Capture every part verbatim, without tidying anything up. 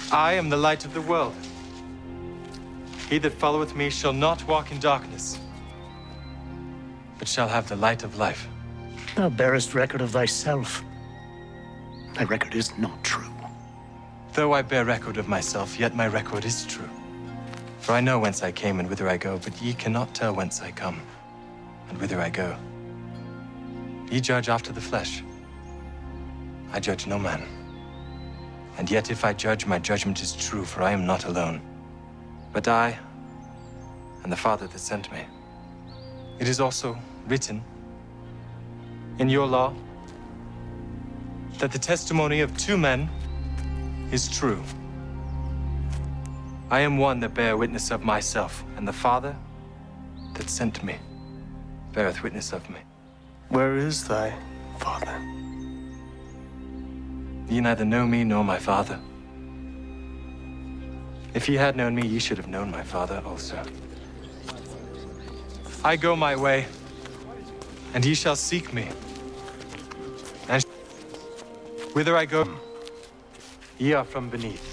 I am the light of the world. He that followeth me shall not walk in darkness, but shall have the light of life. Thou bearest record of thyself. Thy record is not true. Though I bear record of myself, yet my record is true. For I know whence I came and whither I go, but ye cannot tell whence I come and whither I go. Ye judge after the flesh. I judge no man. And yet if I judge, my judgment is true, for I am not alone, but I and the Father that sent me. It is also written in your law that the testimony of two men is true. I am one that bear witness of myself, and the Father that sent me beareth witness of me. Where is thy Father? Ye neither know me nor my Father. If ye had known me, ye should have known my Father also. I go my way, and ye shall seek me. And whither I go, ye are from beneath.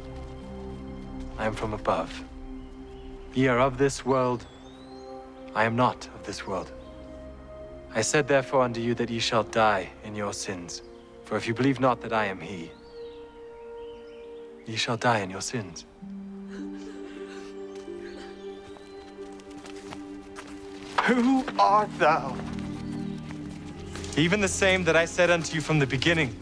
I am from above. Ye are of this world. I am not of this world. I said therefore unto you that ye shall die in your sins. For if you believe not that I am he, ye shall die in your sins. Who art thou? Even the same that I said unto you from the beginning.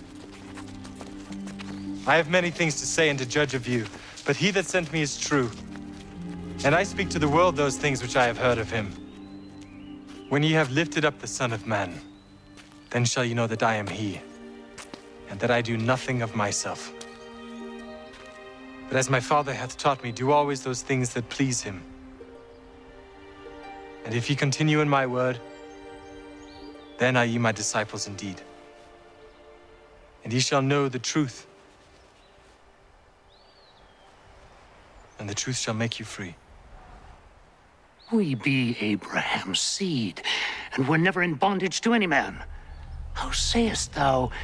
I have many things to say and to judge of you, but he that sent me is true. And I speak to the world those things which I have heard of him. When ye have lifted up the Son of Man, then shall ye know that I am he, and that I do nothing of myself. But as my Father hath taught me, do always those things that please him. And if ye continue in my word, then are ye my disciples indeed. And ye shall know the truth, and the truth shall make you free. We be Abraham's seed, and were never in bondage to any man. How sayest thou,